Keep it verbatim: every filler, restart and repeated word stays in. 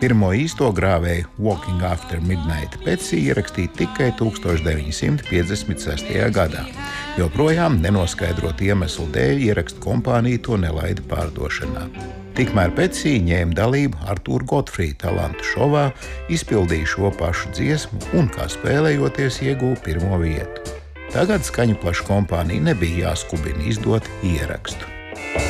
Pirmo īsto grāvēju Walking After Midnight Patsy ierakstīja tikai tūkstoš deviņi simti piecdesmit sestajā gadā. Joprojām nenoskaidrot iemeslu dēļ ierakstu kompānija to nelaida pārdošanā. Tikmēr Patsy ņēma dalību Artūra Godfrija talantu šovā, izpildīja šo pašu dziesmu un, kā spēlējoties, ieguva pirmo vietu. Tagad Skaņu plašu kompānija nebija jāskubina izdot ierakstu.